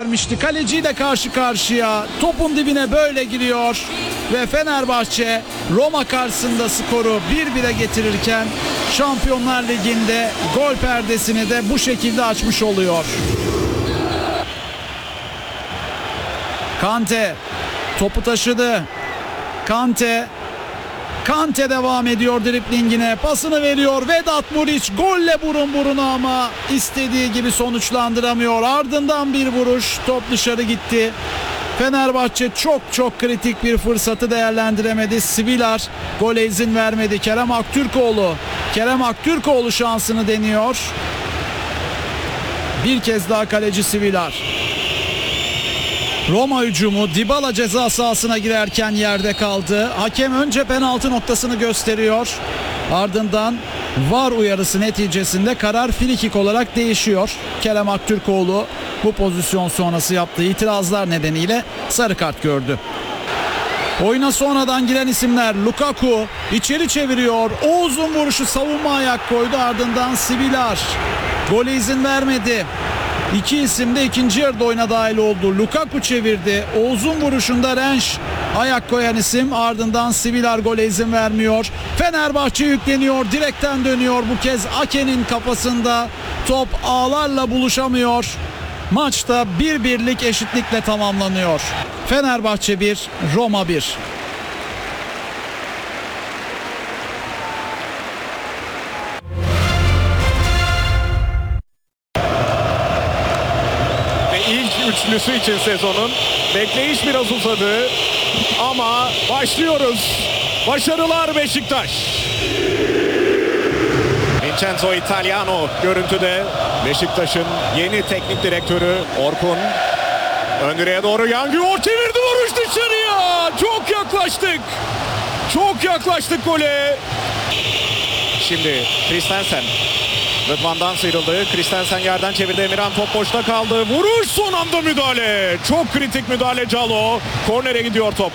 vermişti. Kaleciyle karşı karşıya. Topun dibine böyle giriyor. Ve Fenerbahçe Roma karşısında skoru 1-1'e getirirken Şampiyonlar Ligi'nde gol perdesini de bu şekilde açmış oluyor. Kante topu taşıdı. Kante devam ediyor driblingine. Pasını veriyor. Vedat Muriç golle burun buruna ama istediği gibi sonuçlandıramıyor. Ardından bir vuruş. Top dışarı gitti. Fenerbahçe çok kritik bir fırsatı değerlendiremedi. Svilar gole izin vermedi. Kerem Aktürkoğlu şansını deniyor. Bir kez daha kaleci Svilar. Roma hücumu Dybala ceza sahasına girerken yerde kaldı. Hakem önce penaltı noktasını gösteriyor. Ardından VAR uyarısı neticesinde karar frikik olarak değişiyor. Kerem Aktürkoğlu bu pozisyon sonrası yaptığı itirazlar nedeniyle sarı kart gördü. Oyuna sonradan giren isimler Lukaku içeri çeviriyor. Oğuz'un vuruşu savunma ayak koydu. Ardından Svilar gole izin vermedi. İki isim de ikinci yarıda oyuna dahil oldu. Lukaku çevirdi. Oğuz'un vuruşunda Rensch ayak koyan isim. Ardından Svilar gole izin vermiyor. Fenerbahçe yükleniyor. Direkten dönüyor. Bu kez Ake'nin kafasında. Top ağlarla buluşamıyor. Maçta 1-1'lik eşitlikle tamamlanıyor. Fenerbahçe 1, Roma 1. Üçlüsü için sezonun bekleyiş biraz uzadı ama başlıyoruz. Başarılar Beşiktaş. Vincenzo Italiano görüntüde. Beşiktaş'ın yeni teknik direktörü Orkun. Ön direğe doğru Yangior çevirdi, vuruş dışarıya. Çok yaklaştık gole. Şimdi Christensen. Rıdvan'dan sıyrıldı. Christensen yerden çevirdi. Emirhan top boşta kaldı. Vuruş, son anda müdahale. Çok kritik müdahale Calo. Kornere gidiyor top.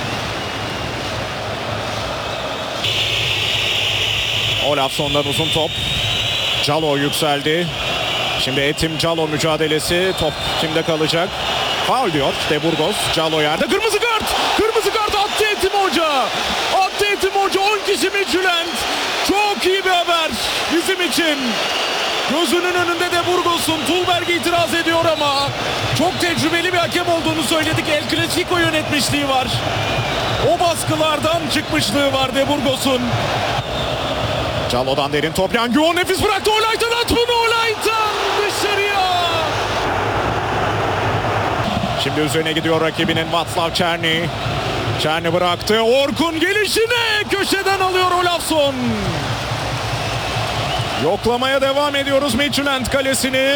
Olafson'dan uzun top. Calo yükseldi. Şimdi Etim Calo mücadelesi. Top kimde kalacak? Faul diyor De Burgos. Calo yerde. Kırmızı kart attı Etim Hoca. 10 kişi Midtjylland. Çok iyi bir haber bizim için. Gözünün önünde De Burgos'un. Tulberg itiraz ediyor ama çok tecrübeli bir hakem olduğunu söyledik. El Clasico yönetmişliği var. O baskılardan çıkmışlığı var De Burgos'un. Calo'dan derin top. Yangior nefis bıraktı. Olaytan at bunu. Olaytan dışarıya. Şimdi üzerine gidiyor rakibinin Václav Černý. Černý bıraktı. Orkun gelişine köşeden alıyor Olafson. Yoklamaya devam ediyoruz Midtjylland kalesini.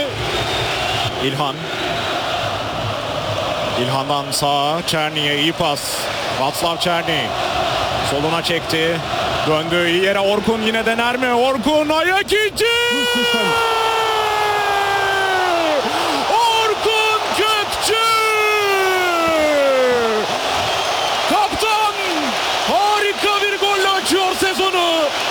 İlhan'dan sağa Černy'e iyi pas. Václav Černý soluna çekti. Döndü iyi yere. Orkun yine dener mi? Orkun ayak içi. Orkun Kökçü. Kaptan harika bir golle açıyor sezonu.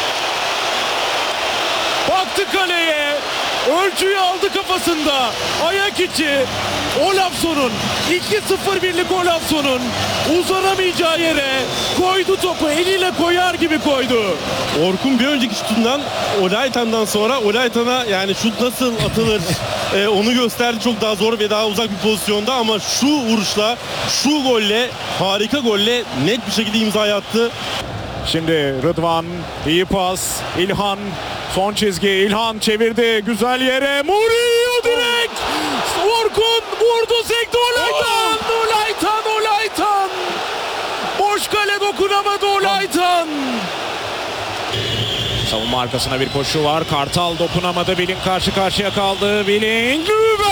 Baktı kaleye. Ölçüyü aldı kafasında. Ayak içi. Olafson'un 2-0 Olafson'un uzanamayacağı yere koydu topu. Eliyle koyar gibi koydu. Orkun bir önceki şutundan Olaytan'dan sonra Olaytan'a yani şut nasıl atılır onu gösterdi. Çok daha zor ve daha uzak bir pozisyonda ama şu vuruşla, şu golle, harika golle net bir şekilde imza attı. Şimdi Rıdvan iyi pas. İlhan son çizgi. İlhan çevirdi güzel yere. Murillo direkt. Orkun vurdu, sekti. Olaytan. Boş kale dokunamadı Olaytan. Savunma arkasına bir koşu var. Kartal dokunamadı. Billing karşı karşıya kaldı. Billing.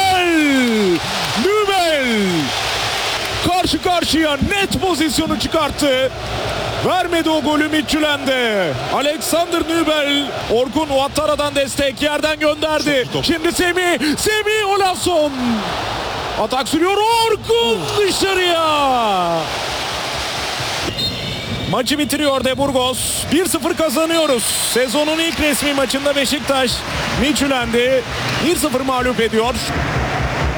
Nübel. Karşı karşıya net pozisyonu çıkarttı. Vermedi o golü Midtjylland'e. Alexander Nübel. Orkun Ouattara'dan destek yerden gönderdi. Şimdi Semih Olafson. Atak sürüyor. Orkun dışarıya. Maçı bitiriyor De Burgos. 1-0 kazanıyoruz. Sezonun ilk resmi maçında Beşiktaş Midtjylland'i 1-0 mağlup ediyor.